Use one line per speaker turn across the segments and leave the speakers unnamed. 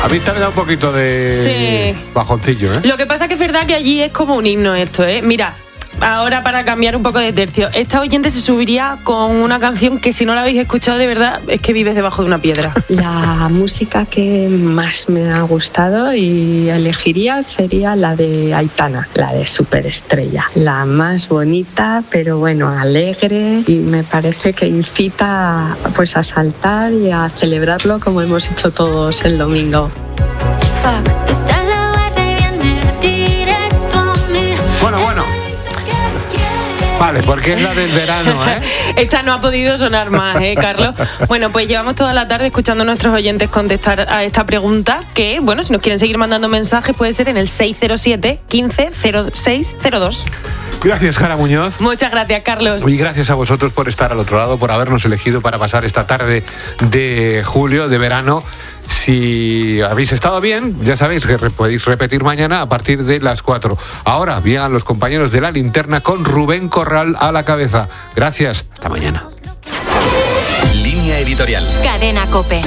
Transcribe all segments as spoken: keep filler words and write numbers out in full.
A mí también da un poquito de sí. bajoncillo, ¿eh?
Lo que pasa que es verdad que allí es como un himno esto, ¿eh? Mira, ahora para cambiar un poco de tercio, esta oyente se subiría con una canción que si no la habéis escuchado de verdad es que vives debajo de una piedra.
La música que más me ha gustado y elegiría sería la de Aitana, la de Superestrella. La más bonita, pero bueno, alegre, y me parece que incita pues a saltar y a celebrarlo como hemos hecho todos el domingo.
Fuck, está la barra y viene directo a mí. Bueno, bueno. Vale, porque es la del verano, ¿eh?
Esta no ha podido sonar más, ¿eh, Carlos? Bueno, pues llevamos toda la tarde escuchando a nuestros oyentes contestar a esta pregunta, que, bueno, si nos quieren seguir mandando mensajes puede ser en el seis cero siete, quince, cero seis cero dos.
Gracias, Jara Muñoz.
Muchas gracias, Carlos.
Y gracias a vosotros por estar al otro lado, por habernos elegido para pasar esta tarde de julio, de verano. Si habéis estado bien, ya sabéis que podéis repetir mañana a partir de las cuatro. Ahora vienen los compañeros de La Linterna con Rubén Corral a la cabeza. Gracias, hasta mañana.
Línea editorial.
Cadena COPE.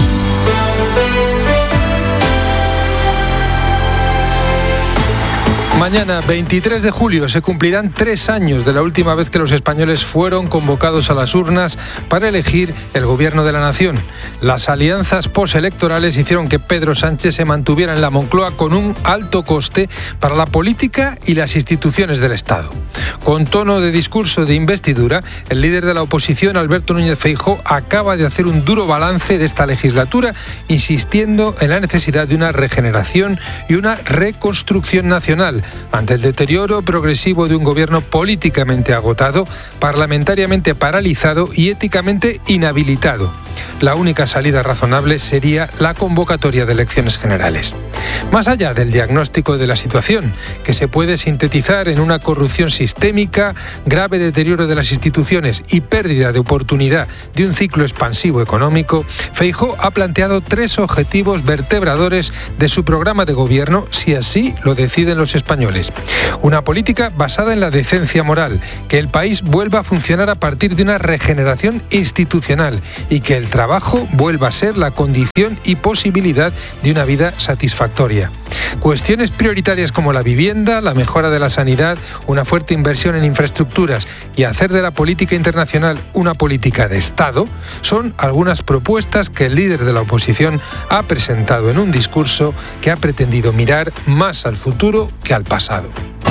Mañana, veintitrés de julio, se cumplirán tres años de la última vez que los españoles fueron convocados a las urnas para elegir el gobierno de la nación. Las alianzas postelectorales hicieron que Pedro Sánchez se mantuviera en la Moncloa con un alto coste para la política y las instituciones del Estado. Con tono de discurso de investidura, el líder de la oposición, Alberto Núñez Feijóo, acaba de hacer un duro balance de esta legislatura, insistiendo en la necesidad de una regeneración y una reconstrucción nacional ante el deterioro progresivo de un gobierno políticamente agotado, parlamentariamente paralizado y éticamente inhabilitado. La única salida razonable sería la convocatoria de elecciones generales. Más allá del diagnóstico de la situación, que se puede sintetizar en una corrupción sistémica, grave deterioro de las instituciones y pérdida de oportunidad de un ciclo expansivo económico, Feijóo ha planteado tres objetivos vertebradores de su programa de gobierno, si así lo deciden los españoles. Una política basada en la decencia moral, que el país vuelva a funcionar a partir de una regeneración institucional y que el trabajo vuelva a ser la condición y posibilidad de una vida satisfactoria. Cuestiones prioritarias como la vivienda, la mejora de la sanidad, una fuerte inversión en infraestructuras y hacer de la política internacional una política de Estado son algunas propuestas que el líder de la oposición ha presentado en un discurso que ha pretendido mirar más al futuro que al pasado.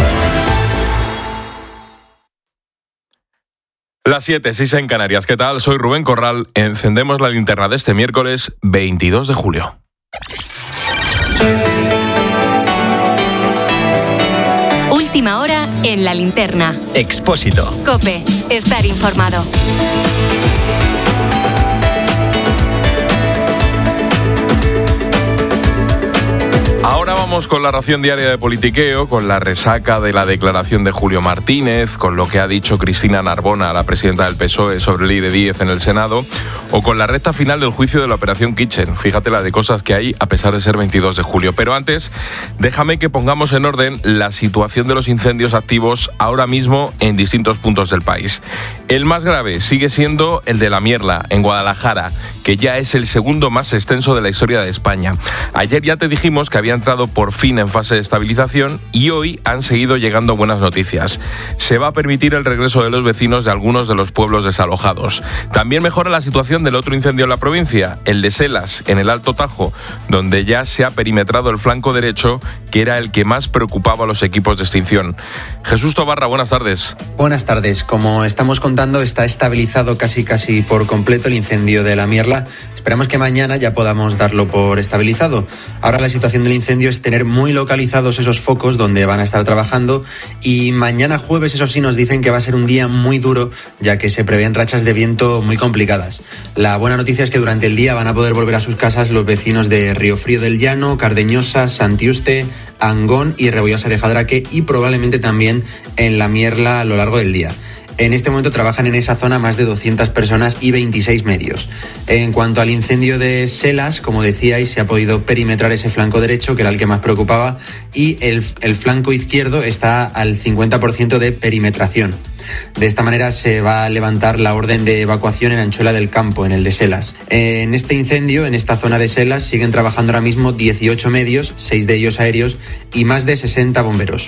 Las siete, seis en Canarias. ¿Qué tal? Soy Rubén Corral. Encendemos la linterna de este miércoles veintidós de julio.
Última hora en La Linterna.
Expósito.
COPE. Estar informado.
Ahora vamos con la ración diaria de politiqueo, con la resaca de la declaración de Julio Martínez, con lo que ha dicho Cristina Narbona, la presidenta del P S O E, sobre ley de Díez en el Senado, o con la recta final del juicio de la Operación Kitchen. Fíjate la de cosas que hay a pesar de ser veintidós de julio. Pero antes, déjame que pongamos en orden la situación de los incendios activos ahora mismo en distintos puntos del país. El más grave sigue siendo el de La Mierla, en Guadalajara, que ya es el segundo más extenso de la historia de España. Ayer ya te dijimos que había entrado por fin en fase de estabilización y hoy han seguido llegando buenas noticias. Se va a permitir el regreso de los vecinos de algunos de los pueblos desalojados. También mejora la situación del otro incendio en la provincia, el de Selas, en el Alto Tajo, donde ya se ha perimetrado el flanco derecho, que era el que más preocupaba a los equipos de extinción. Jesús Tobarra, buenas tardes.
Buenas tardes. Como estamos contando, está estabilizado casi casi por completo el incendio de La Mierla. Esperamos que mañana ya podamos darlo por estabilizado. Ahora la situación del incendio es tener muy localizados esos focos donde van a estar trabajando, y mañana jueves, eso sí, nos dicen que va a ser un día muy duro, ya que se prevén rachas de viento muy complicadas. La buena noticia es que durante el día van a poder volver a sus casas los vecinos de Riofrío del Llano, Cardeñosa, Santiuste, Angón y Rebollosa de Jadraque, y probablemente también en La Mierla a lo largo del día. En este momento trabajan en esa zona más de doscientas personas y veintiséis medios. En cuanto al incendio de Selas, como decíais, se ha podido perimetrar ese flanco derecho, que era el que más preocupaba, y el, el flanco izquierdo está al cincuenta por ciento de perimetración. De esta manera se va a levantar la orden de evacuación en Anchuela del Campo, en el de Selas. En este incendio, en esta zona de Selas, siguen trabajando ahora mismo dieciocho medios, seis de ellos aéreos, y más de sesenta bomberos.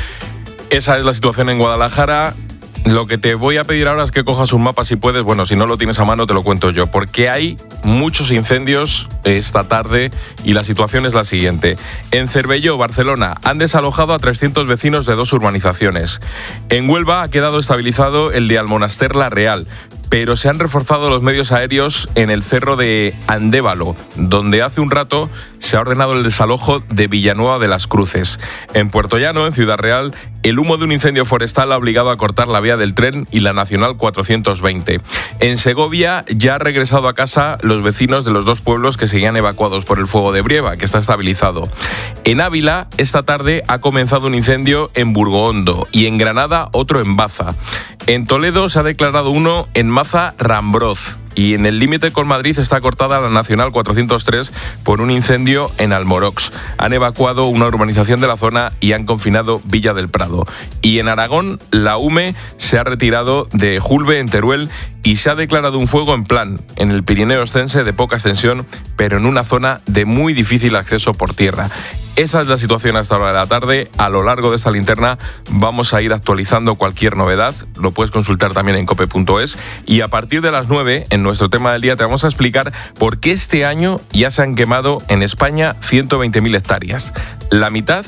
Esa es la situación en Guadalajara. Lo que te voy a pedir ahora es que cojas un mapa si puedes. Bueno, si no lo tienes a mano te lo cuento yo, porque hay muchos incendios esta tarde y la situación es la siguiente. En Cervelló, Barcelona, han desalojado a trescientos vecinos de dos urbanizaciones. En Huelva ha quedado estabilizado el de Almonaster La Real, pero se han reforzado los medios aéreos en el cerro de Andévalo, donde hace un rato se ha ordenado el desalojo de Villanueva de las Cruces. En Puerto Llano, en Ciudad Real, el humo de un incendio forestal ha obligado a cortar la vía del tren y la Nacional cuatrocientos veinte. En Segovia ya han regresado a casa los vecinos de los dos pueblos que seguían evacuados por el fuego de Brieva, que está estabilizado. En Ávila, esta tarde ha comenzado un incendio en Burgohondo y en Granada otro en Baza. En Toledo se ha declarado uno en Maza Rambroz. Y en el límite con Madrid está cortada la Nacional cuatrocientos tres por un incendio en Almorox. Han evacuado una urbanización de la zona y han confinado Villa del Prado. Y en Aragón, la U M E se ha retirado de Julbe, en Teruel, y se ha declarado un fuego en plan en el Pirineo Extense de poca extensión, pero en una zona de muy difícil acceso por tierra. Esa es la situación hasta ahora de la tarde. A lo largo de esta linterna vamos a ir actualizando cualquier novedad. Lo puedes consultar también en cope punto es. Y a partir de las nueve, en nuestro tema del día, te vamos a explicar por qué este año ya se han quemado en España ciento veinte mil hectáreas. La mitad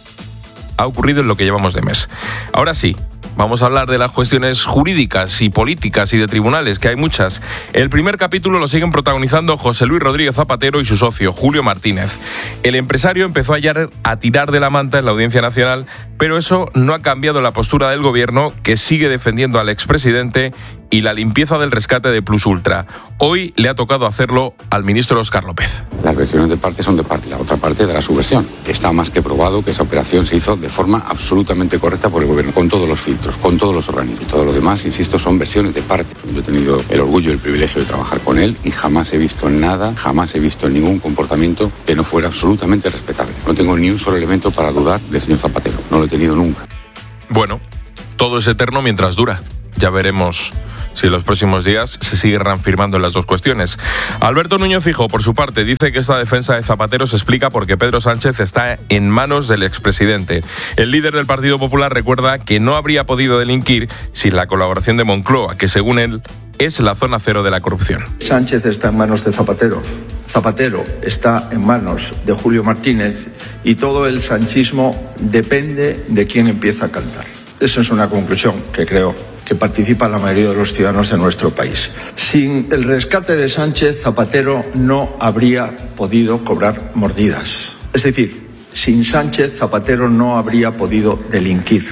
ha ocurrido en lo que llevamos de mes. Ahora sí, vamos a hablar de las cuestiones jurídicas y políticas y de tribunales, que hay muchas. El primer capítulo lo siguen protagonizando José Luis Rodríguez Zapatero y su socio, Julio Martínez. El empresario empezó ayer a tirar de la manta en la Audiencia Nacional, pero eso no ha cambiado la postura del gobierno, que sigue defendiendo al expresidente y la limpieza del rescate de Plus Ultra. Hoy le ha tocado hacerlo al ministro Óscar López.
Las versiones de parte son de parte, la otra parte dará su versión. Está más que probado que esa operación se hizo de forma absolutamente correcta por el gobierno, con todos los filtros, con todos los organismos. Y todo lo demás, insisto, son versiones de parte. Yo he tenido el orgullo y el privilegio de trabajar con él y jamás he visto nada, jamás he visto ningún comportamiento que no fuera absolutamente respetable. No tengo ni un solo elemento para dudar del señor Zapatero. No lo he tenido nunca.
Bueno, todo es eterno mientras dura. Ya veremos si en los próximos días se siguen reafirmando en las dos cuestiones. Alberto Núñez Feijóo, por su parte, dice que esta defensa de Zapatero se explica porque Pedro Sánchez está en manos del expresidente. El líder del Partido Popular recuerda que no habría podido delinquir sin la colaboración de Moncloa, que según él es la zona cero de la corrupción.
Sánchez está en manos de Zapatero. Zapatero está en manos de Julio Martínez y todo el sanchismo depende de quién empieza a cantar. Esa es una conclusión que creo que participa la mayoría de los ciudadanos de nuestro país. Sin el rescate de Sánchez, Zapatero no habría podido cobrar mordidas. Es decir, sin Sánchez, Zapatero no habría podido delinquir.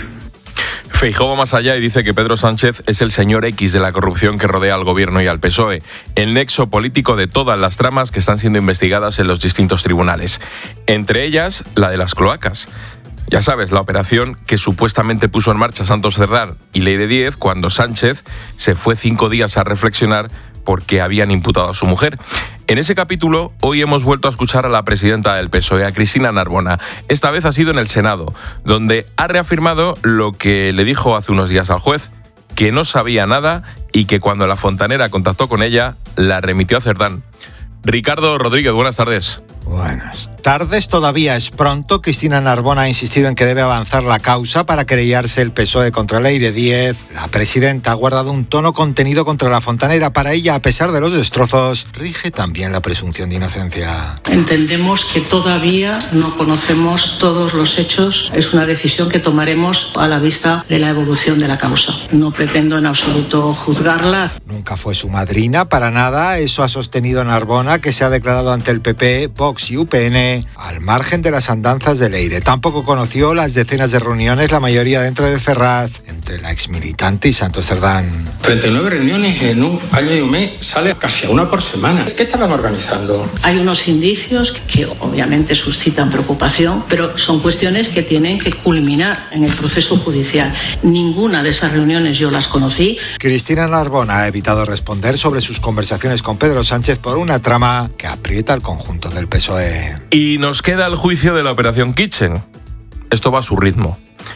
Feijóo va más allá y dice que Pedro Sánchez es el señor X de la corrupción que rodea al gobierno y al P S O E, el nexo político de todas las tramas que están siendo investigadas en los distintos tribunales, entre ellas la de las cloacas. Ya sabes, la operación que supuestamente puso en marcha Santos Cerdán y Leire Díez cuando Sánchez se fue cinco días a reflexionar porque habían imputado a su mujer. En ese capítulo, hoy hemos vuelto a escuchar a la presidenta del P S O E, a Cristina Narbona. Esta vez ha sido en el Senado, donde ha reafirmado lo que le dijo hace unos días al juez, que no sabía nada y que cuando la fontanera contactó con ella, la remitió a Cerdán. Ricardo Rodríguez, buenas tardes.
Buenas tardes, todavía es pronto. Cristina Narbona ha insistido en que debe avanzar la causa para querellarse el P S O E contra Leire Díez. La presidenta ha guardado un tono contenido contra la fontanera. Para ella, a pesar de los destrozos, rige también la presunción de inocencia.
Entendemos que todavía no conocemos todos los hechos. Es una decisión que tomaremos a la vista de la evolución de la causa. No pretendo en absoluto juzgarla.
Nunca fue su madrina, para nada. Eso ha sostenido Narbona, que se ha declarado ante el P P, Vox y U P N al margen de las andanzas de Leire. Tampoco conoció las decenas de reuniones, la mayoría dentro de Ferraz, entre la exmilitante y Santos Cerdán.
treinta y nueve reuniones en un año y un mes, sale casi a una por semana. ¿Qué estaban organizando?
Hay unos indicios que obviamente suscitan preocupación, pero son cuestiones que tienen que culminar en el proceso judicial. Ninguna de esas reuniones yo las conocí.
Cristina Narbona ha evitado responder sobre sus conversaciones con Pedro Sánchez por una trama que aprieta al conjunto del P S O E.
Y nos queda el juicio de la Operación Kitchen. Esto va a su ritmo.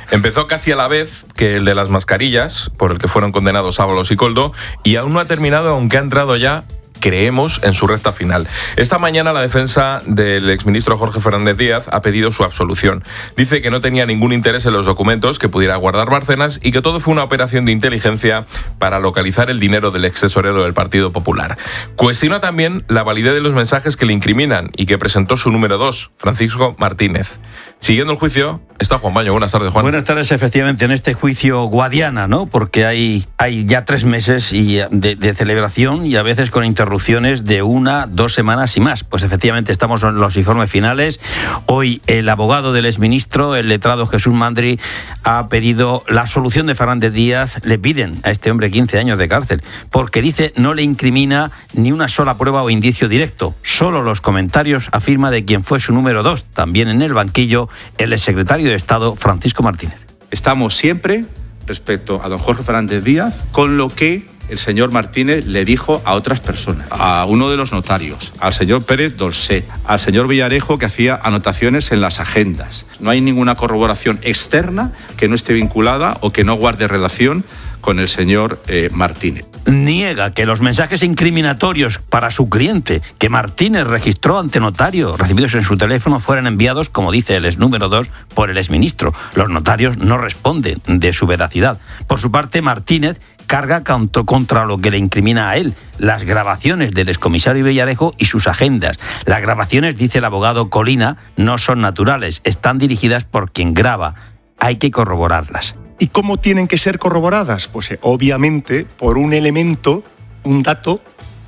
Empezó casi a la vez que el de las mascarillas, por el que fueron condenados Ábalos y Koldo, y aún no ha terminado, aunque ha entrado ya, creemos, en su recta final. Esta mañana la defensa del exministro Jorge Fernández Díaz ha pedido su absolución. Dice que no tenía ningún interés en los documentos que pudiera guardar Bárcenas y que todo fue una operación de inteligencia para localizar el dinero del ex tesorero del Partido Popular. Cuestiona también la validez de los mensajes que le incriminan y que presentó su número dos, Francisco Martínez. Siguiendo el juicio está Juan Baño. Buenas tardes, Juan.
Buenas tardes, efectivamente, en este juicio Guadiana, ¿no? Porque hay, hay ya tres meses y de, de celebración y a veces con interrupciones de una, dos semanas y más. Pues efectivamente estamos en los informes finales. Hoy el abogado del exministro, el letrado Jesús Mandri, ha pedido la absolución de Fernández Díaz. Le piden a este hombre quince años de cárcel porque dice no le incrimina ni una sola prueba o indicio directo. Solo los comentarios afirma de quien fue su número dos, también en el banquillo, el exsecretario de Estado Francisco Martínez.
Estamos siempre, respecto a don Jorge Fernández Díaz, con lo que el señor Martínez le dijo a otras personas, a uno de los notarios, al señor Pérez Dolcet, al señor Villarejo, que hacía anotaciones en las agendas. No hay ninguna corroboración externa que no esté vinculada o que no guarde relación con el señor eh, Martínez.
Niega que los mensajes incriminatorios para su cliente que Martínez registró ante notario recibidos en su teléfono fueran enviados, como dice el ex número dos, por el exministro. Los notarios no responden de su veracidad. Por su parte, Martínez carga contra lo que le incrimina a él, las grabaciones del excomisario Villarejo y sus agendas. Las grabaciones, dice el abogado Colina, no son naturales, están dirigidas por quien graba. Hay que corroborarlas.
¿Y cómo tienen que ser corroboradas? Pues eh, obviamente por un elemento, un dato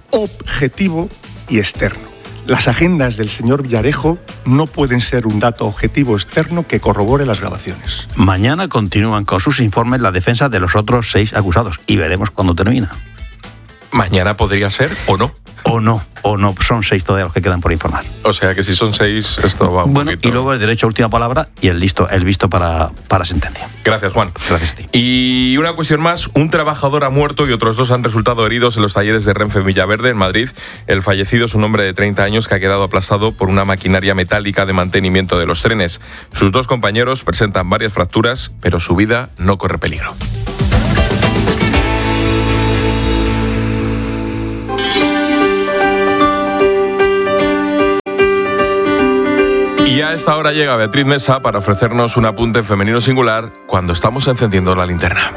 objetivo y externo. Las agendas del señor Villarejo no pueden ser un dato objetivo externo que corrobore las grabaciones.
Mañana continúan con sus informes la defensa de los otros seis acusados y veremos cuándo termina.
¿Mañana podría ser o no?
O no, o no, son seis todavía los que quedan por informar.
O sea que si son seis, esto va un
bueno,
poquito.
Y luego el derecho a última palabra y el listo, el visto para, para sentencia.
Gracias, Juan.
Gracias a ti.
Y una cuestión más, un trabajador ha muerto y otros dos han resultado heridos en los talleres de Renfe en Villaverde, en Madrid. El fallecido es un hombre de treinta años que ha quedado aplastado por una maquinaria metálica de mantenimiento de los trenes. Sus dos compañeros presentan varias fracturas, pero su vida no corre peligro. Y a esta hora llega Beatriz Mesa para ofrecernos un apunte femenino singular cuando estamos encendiendo la linterna.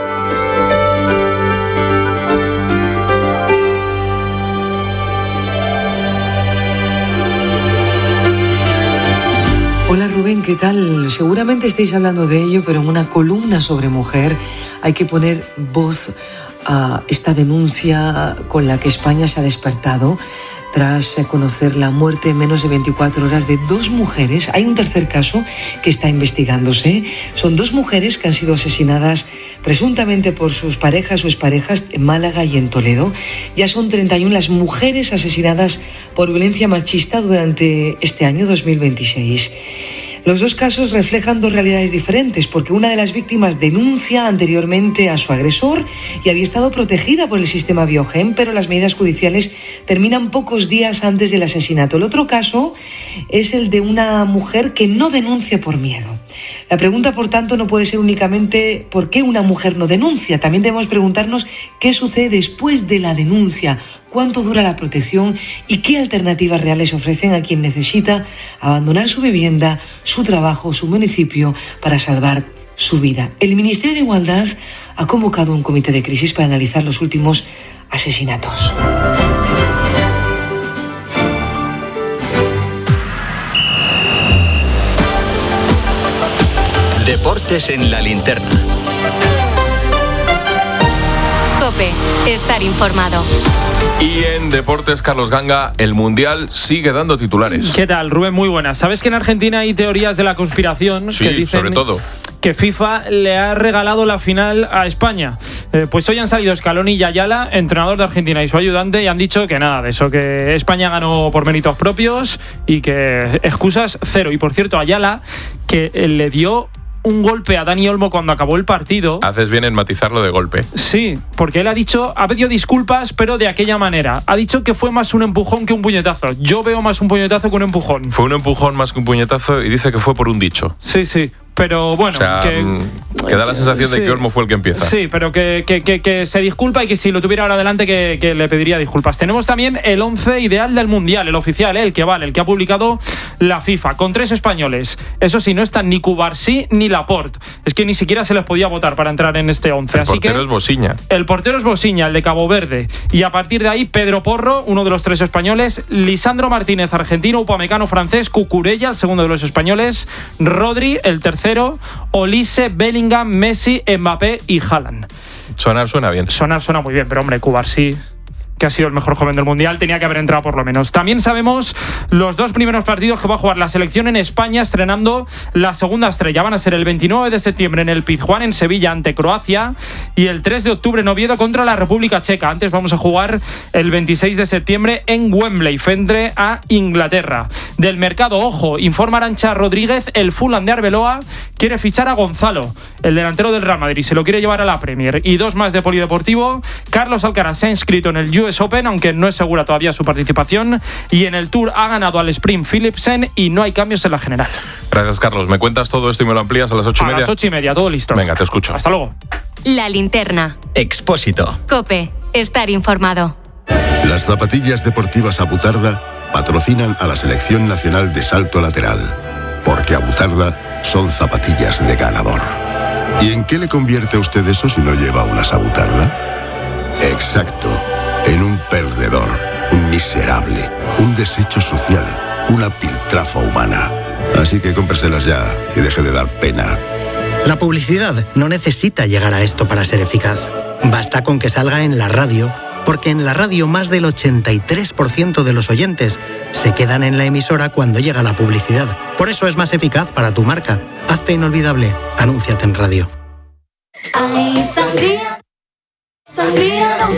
Hola Rubén, ¿qué tal? Seguramente estáis hablando de ello, pero en una columna sobre mujer hay que poner voz a esta denuncia con la que España se ha despertado tras conocer la muerte en menos de veinticuatro horas de dos mujeres. Hay un tercer caso que está investigándose. Son dos mujeres que han sido asesinadas presuntamente por sus parejas o exparejas en Málaga y en Toledo. Ya son treinta y una las mujeres asesinadas por violencia machista durante este año dos mil veintiséis. Los dos casos reflejan dos realidades diferentes, porque una de las víctimas denuncia anteriormente a su agresor y había estado protegida por el sistema Biogen, pero las medidas judiciales terminan pocos días antes del asesinato. El otro caso es el de una mujer que no denuncia por miedo. La pregunta, por tanto, no puede ser únicamente por qué una mujer no denuncia. También debemos preguntarnos qué sucede después de la denuncia, cuánto dura la protección y qué alternativas reales ofrecen a quien necesita abandonar su vivienda, su trabajo, su municipio para salvar su vida. El Ministerio de Igualdad ha convocado un comité de crisis para analizar los últimos asesinatos.
Deportes en la linterna.
COPE, estar informado.
Y en Deportes, Carlos Ganga, el Mundial sigue dando titulares.
¿Qué tal, Rubén? Muy buenas. ¿Sabes que en Argentina hay teorías de la conspiración
sí,
que dicen
sobre todo
que FIFA le ha regalado la final a España? Eh, pues hoy han salido Scaloni y Ayala, entrenador de Argentina, y su ayudante, y han dicho que nada de eso, que España ganó por méritos propios y que excusas cero. Y por cierto, Ayala, que le dio un golpe a Dani Olmo cuando acabó el partido.
Haces bien en matizarlo de golpe.
Sí, porque él ha dicho, ha pedido disculpas, pero de aquella manera. Ha dicho que fue más un empujón que un puñetazo. Yo veo más un puñetazo que un empujón.
Fue un empujón más que un puñetazo y dice que fue por un dicho.
Sí, sí. pero bueno,
o sea,
que,
que da la sensación
sí,
de que Olmo fue el que empieza.
Sí, pero que, que, que, que se disculpa y que si lo tuviera ahora adelante que, que le pediría disculpas. Tenemos también el once ideal del Mundial, el oficial, ¿eh? el que vale, el que ha publicado la FIFA, con tres españoles. Eso sí, no están ni Cubarsí ni Laporte. Es que ni siquiera se les podía votar para entrar en este once.
El
Así
portero
que
es Bosiña.
el portero es Bosiña, el de Cabo Verde. Y a partir de ahí, Pedro Porro, uno de los tres españoles, Lisandro Martínez, argentino, Upamecano, francés, Cucurella, el segundo de los españoles, Rodri, el tercero, Olise, Bellingham, Messi, Mbappé y Haaland.
Sonar suena bien.
Sonar suena muy bien, pero hombre, Cubarsí, que ha sido el mejor joven del Mundial, tenía que haber entrado por lo menos. También sabemos los dos primeros partidos que va a jugar la selección en España, estrenando la segunda estrella. Van a ser el veintinueve de septiembre en el Pizjuán, en Sevilla, ante Croacia, y el tres de octubre en Oviedo contra la República Checa. Antes vamos a jugar el veintiséis de septiembre en Wembley, frente a Inglaterra. Del mercado, ojo, informa Arantxa Rodríguez, el Fulham de Arbeloa quiere fichar a Gonzalo, el delantero del Real Madrid, se lo quiere llevar a la Premier. Y dos más de polideportivo, Carlos Alcaraz se ha inscrito en el U S Open, aunque no es segura todavía su participación, y en el Tour ha ganado al Sprint Philipsen y no hay cambios en la general.
Gracias, Carlos. ¿Me cuentas todo esto y me lo amplías a las ocho y
A
media?
las ocho y media, todo listo.
Venga, te escucho.
Hasta luego.
La linterna.
Expósito.
COPE. Estar informado.
Las zapatillas deportivas Abutarda patrocinan a la Selección Nacional de Salto Lateral, porque Abutarda son zapatillas de ganador. ¿Y en qué le convierte a usted eso si no lleva unas Abutarda? Exacto, en un perdedor, un miserable, un desecho social, una piltrafa humana. Así que cómpreselas ya y deje de dar pena.
La publicidad no necesita llegar a esto para ser eficaz. Basta con que salga en la radio, porque en la radio más del ochenta y tres por ciento de los oyentes se quedan en la emisora cuando llega la publicidad. Por eso es más eficaz para tu marca. Hazte inolvidable. Anúnciate en radio.
Hay sangría, sangría Don